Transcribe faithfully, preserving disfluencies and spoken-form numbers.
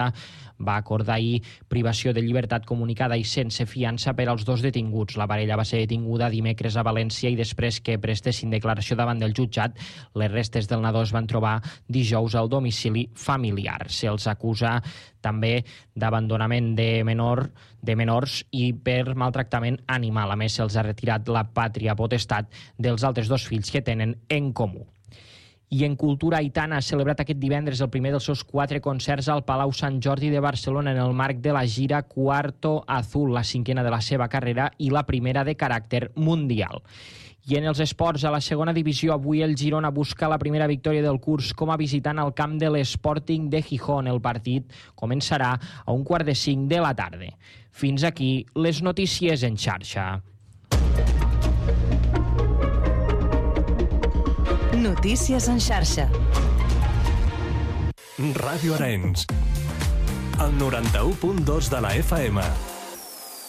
va acordar ahir privació de llibertat comunicada i sense fiança per als dos detinguts. La parella va ser detinguda dimecres a València i després que prestessin declaració davant del jutjat, les restes del nadó es van trobar dijous al domicili familiar. Se'ls acusa també d'abandonament de menor de menors i per maltractament animal. A més, se'ls ha retirat la pàtria potestat dels altres dos fills que tenen en comú. I en cultura, Aitana ha celebrat aquest divendres el primer dels seus quatre concerts al Palau Sant Jordi de Barcelona en el marc de la gira Cuarto Azul, la cinquena de la seva carrera i la primera de caràcter mundial. I en els esports, a la segona divisió, avui el Girona busca la primera victòria del curs com a visitant al camp de l'Sporting de Gijón. El partit començarà a un quart de cinc de la tarda. Fins aquí les notícies en xarxa. Notícies en xarxa. Ràdio Arenys, el noranta-u punt dos de la F M.